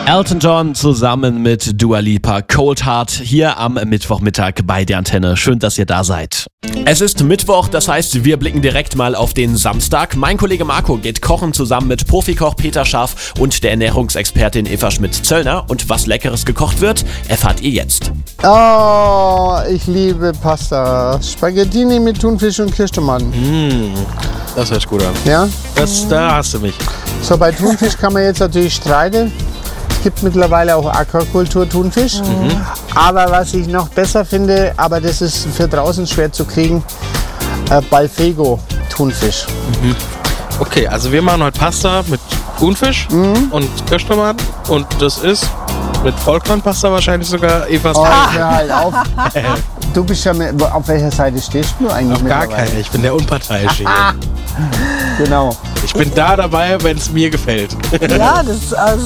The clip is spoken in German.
Elton John zusammen mit Dua Lipa, Cold Heart, hier am Mittwochmittag bei der Antenne. Schön, dass ihr da seid. Es ist Mittwoch, das heißt, wir blicken direkt mal auf den Samstag. Mein Kollege Marco geht kochen zusammen mit Profikoch Peter Scharf und der Ernährungsexpertin Eva Schmitz-Zöllner. Und was Leckeres gekocht wird, erfahrt ihr jetzt. Oh, ich liebe Pasta. Spaghettini mit Thunfisch und Kirschtomaten. Das hört sich gut an. Ja? Da hast du mich. So, bei Thunfisch kann man jetzt natürlich streiten. Es gibt mittlerweile auch Aquakultur-Thunfisch. Aber was ich noch besser finde, aber das ist für draußen schwer zu kriegen, Balfego-Thunfisch. Okay, also wir machen heute Pasta mit Thunfisch und Kirschtomaten. Und das ist mit Vollkornpasta wahrscheinlich sogar Evas. Oh, hör halt auf. Du bist ja auf welcher Seite stehst du eigentlich? Auf gar keine, ich bin der Unparteiische hier. Genau. Ich bin da dabei, wenn es mir gefällt. Ja, das